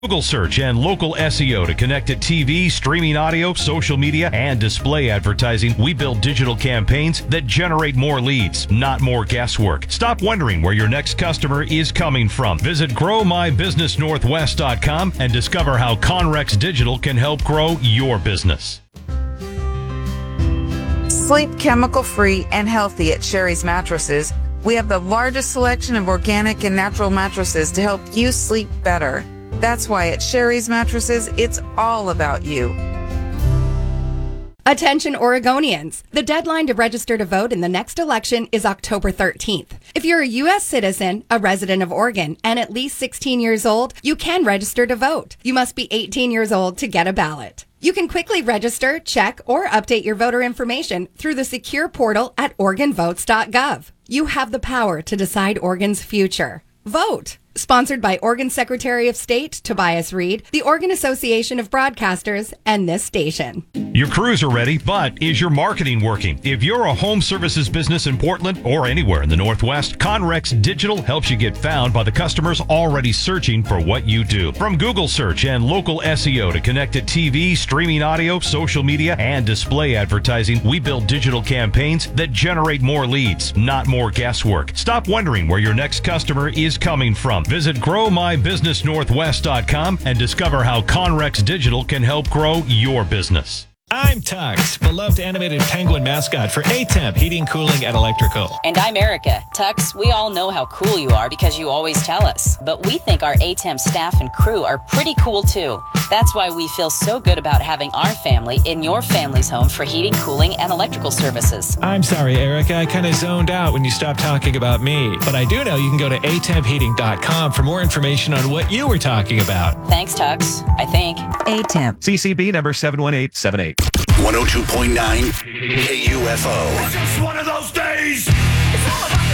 Google search and local SEO to connect to TV, streaming audio, social media, and display advertising. We build digital campaigns that generate more leads, not more guesswork. Stop wondering where your next customer is coming from. Visit growmybusinessnorthwest.com and discover how Conrex Digital can help grow your business. Sleep chemical-free and healthy at Sherry's Mattresses. We have the largest selection of organic and natural mattresses to help you sleep better. That's why at Sherry's Mattresses, it's all about you. Attention Oregonians. The deadline to register to vote in the next election is October 13th. If you're a U.S. citizen, a resident of Oregon, and at least 16 years old, you can register to vote. You must be 18 years old to get a ballot. You can quickly register, check, or update your voter information through the secure portal at OregonVotes.gov. You have the power to decide Oregon's future. Vote! Sponsored by Oregon Secretary of State Tobias Reed, the Oregon Association of Broadcasters, and this station. Your crews are ready, but is your marketing working? If you're a home services business in Portland or anywhere in the Northwest, Conrex Digital helps you get found by the customers already searching for what you do. From Google search and local SEO to connect to TV, streaming audio, social media, and display advertising, we build digital campaigns that generate more leads, not more guesswork. Stop wondering where your next customer is coming from. Visit growmybusinessnorthwest.com and discover how Conrex Digital can help grow your business. I'm Tux, beloved animated penguin mascot for ATEMP Heating, Cooling, and Electrical. And I'm Erica. Tux, we all know how cool you are because you always tell us. But we think our ATEMP staff and crew are pretty cool too. That's why we feel so good about having our family in your family's home for heating, cooling, and electrical services. I'm sorry, Erica. I kind of zoned out when you stopped talking about me. But I do know you can go to atempheating.com for more information on what you were talking about. Thanks, Tux. I think. ATEMP. CCB number 71878. 102.9 KUFO. It's just one of those days. It's all about